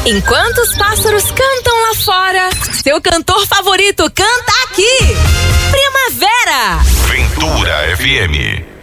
Enquanto os pássaros cantam lá fora, seu cantor favorito canta aqui. Primavera. Ventura FM.